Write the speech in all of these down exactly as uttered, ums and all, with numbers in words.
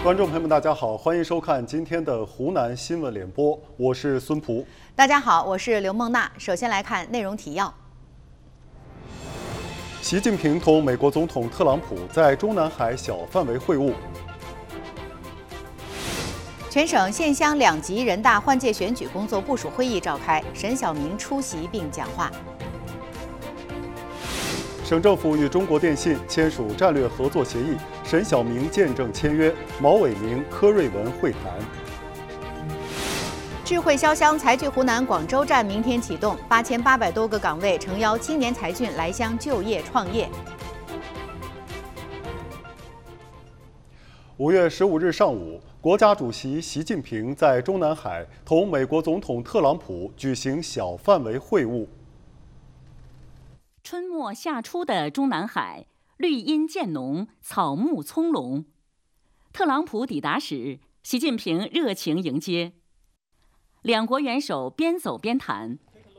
观众朋友们，大家好，欢迎收看今天的湖南新闻联播，我是孙璞。 大家好，我是刘梦娜。首先来看内容提要。 习近平同美国总统特朗普在中南海小范围会晤。 全省县乡两级人大换届选举工作部署会议召开，沈晓明出席并讲话。 省政府与中国电信签署战略合作协议，沈晓明见证签约，毛伟明、柯瑞文会谈。 智慧潇湘财聚湖南广州站明天启动，八千八百多个岗位诚邀青年才俊来乡就业创业。 五月十五日上午，国家主席习近平在中南海同美国总统特朗普举行小范围会晤。 春末夏初的中南海，绿荫渐浓，草木葱茏。特朗普抵达时，习近平热情迎接，两国元首边走边谈，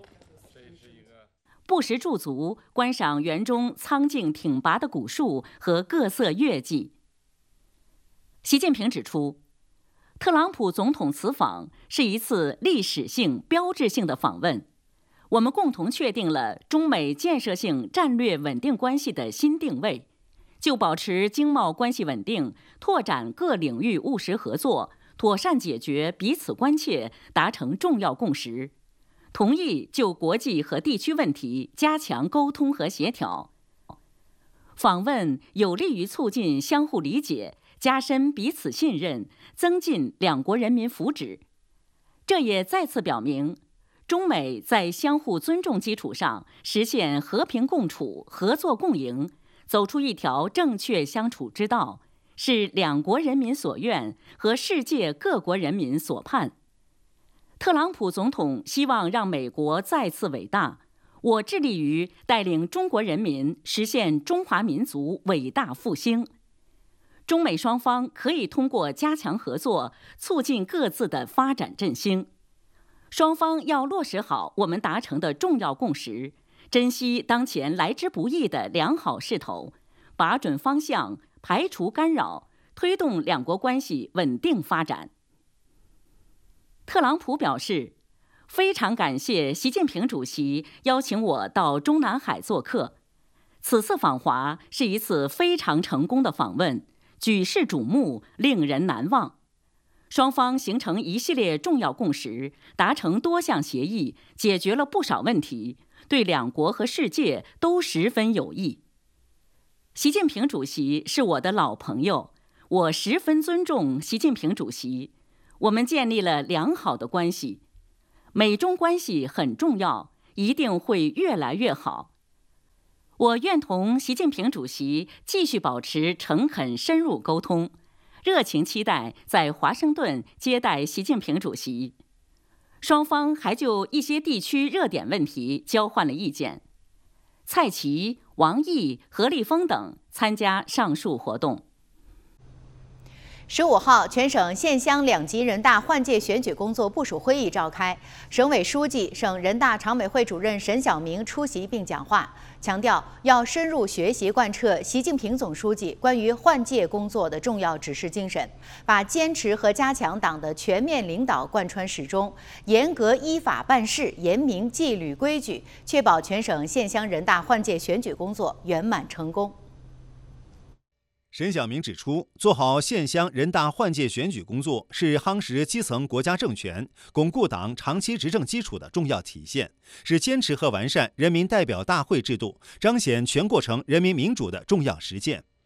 不时驻足观赏园中苍劲挺拔的古树和各色月季。习近平指出，特朗普总统此访是一次历史性、标志性的访问。我们共同确定了中美建设性战略稳定关系的新定位，就保持经贸关系稳定、拓展各领域务实合作、妥善解决彼此关切达成重要共识，同意就国际和地区问题加强沟通和协调。访问有利于促进相互理解，加深彼此信任，增进两国人民福祉。这也再次表明，中美在相互尊重基础上实现和平共处、合作共赢，走出一条正确相处之道，是两国人民所愿和世界各国人民所盼。特朗普总统希望让美国再次伟大，我致力于带领中国人民实现中华民族伟大复兴。中美双方可以通过加强合作，促进各自的发展振兴。双方要落实好我们达成的重要共识，珍惜当前来之不易的良好势头，把准方向，排除干扰，推动两国关系稳定发展。特朗普表示，非常感谢习近平主席邀请我到中南海做客，此次访华是一次非常成功的访问，举世瞩目，令人难忘。双方形成一系列重要共识，达成多项协议，解决了不少问题，对两国和世界都十分有益。习近平主席是我的老朋友，我十分尊重习近平主席，我们建立了良好的关系。美中关系很重要，一定会越来越好。我愿同习近平主席继续保持诚恳深入沟通，热情期待在华盛顿接待习近平主席。双方还就一些地区热点问题交换了意见。蔡奇、王毅、何立峰等参加上述活动。 十五号，全省县乡两级人大换届选举工作部署会议召开，省委书记、省人大常委会主任沈晓明出席并讲话，强调要深入学习贯彻习近平总书记关于换届工作的重要指示精神，把坚持和加强党的全面领导贯穿始终，严格依法办事，严明纪律规矩，确保全省县乡人大换届选举工作圆满成功。 沈晓明指出，做好县乡人大换届选举工作是夯实基层国家政权、巩固党长期执政基础的重要体现，是坚持和完善人民代表大会制度、彰显全过程人民民主的重要实践。